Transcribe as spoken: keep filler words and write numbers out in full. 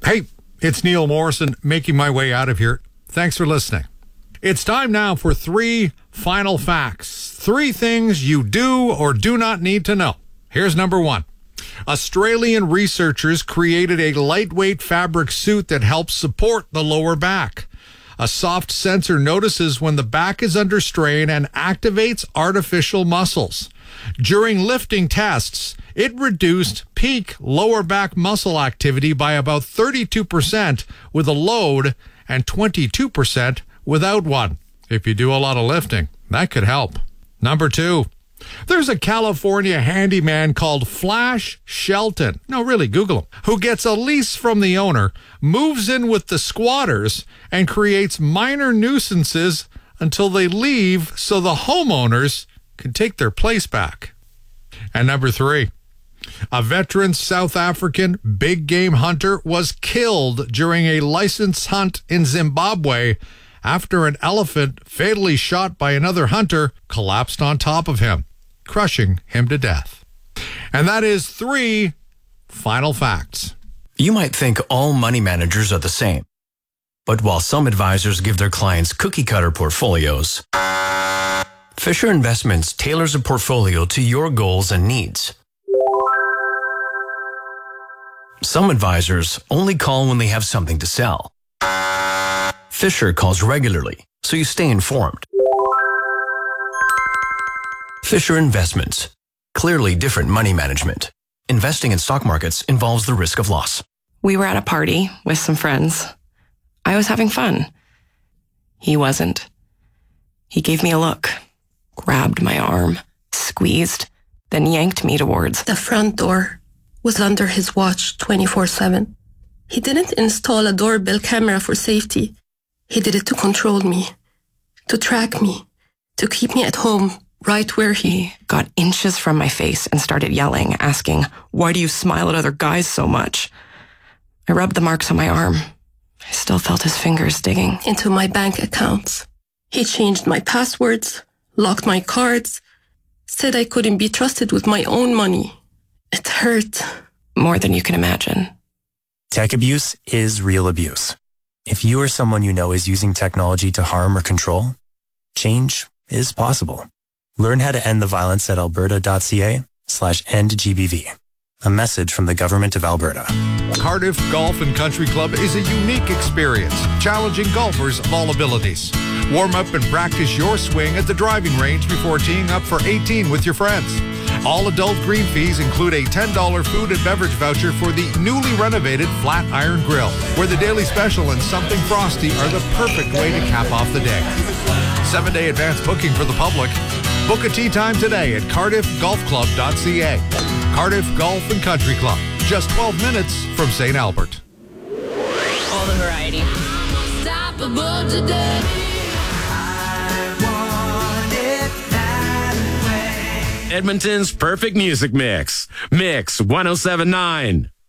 Hey, it's Neil Morrison making my way out of here. Thanks for listening. It's time now for three final facts. Three things you do or do not need to know. Here's number one. Australian researchers created a lightweight fabric suit that helps support the lower back. A soft sensor notices when the back is under strain and activates artificial muscles. During lifting tests, it reduced peak lower back muscle activity by about thirty-two percent with a load and twenty-two percent without one. If you do a lot of lifting, that could help. Number two. There's a California handyman called Flash Shelton. No, really, Google him. Who gets a lease from the owner, moves in with the squatters, and creates minor nuisances until they leave so the homeowners can take their place back. And number three, a veteran South African big game hunter was killed during a licensed hunt in Zimbabwe after an elephant fatally shot by another hunter collapsed on top of him, crushing him to death. And that is three final facts. You might think all money managers are the same. But while some advisors give their clients cookie-cutter portfolios, Fisher Investments tailors a portfolio to your goals and needs. Some advisors only call when they have something to sell. Fisher calls regularly, so you stay informed. Fisher Investments. Clearly different money management. Investing in stock markets involves the risk of loss. We were at a party with some friends. I was having fun. He wasn't. He gave me a look, grabbed my arm, squeezed, then yanked me towards the front door. Was under his watch twenty-four seven. He didn't install a doorbell camera for safety. He did it to control me, to track me, to keep me at home, right where he... He got inches from my face and started yelling, asking, "Why do you smile at other guys so much?" I rubbed the marks on my arm. I still felt his fingers digging into my bank accounts. He changed my passwords, locked my cards, said I couldn't be trusted with my own money. It hurt. More than you can imagine. Tech abuse is real abuse. If you or someone you know is using technology to harm or control, change is possible. Learn how to end the violence at alberta.ca slash end GBV. A message from the Government of Alberta. Cardiff Golf and Country Club is a unique experience, challenging golfers of all abilities. Warm up and practice your swing at the driving range before teeing up for eighteen with your friends. All adult green fees include a ten dollars food and beverage voucher for the newly renovated Flat Iron Grill, where the daily special and something frosty are the perfect way to cap off the day. Seven-day advance booking for the public. Book a tee time today at cardiff golf club dot c a. Cardiff Golf and Country Club, just twelve minutes from Saint Albert. All the variety. Unstoppable today. Edmonton's perfect music mix. Mix one oh seven point nine.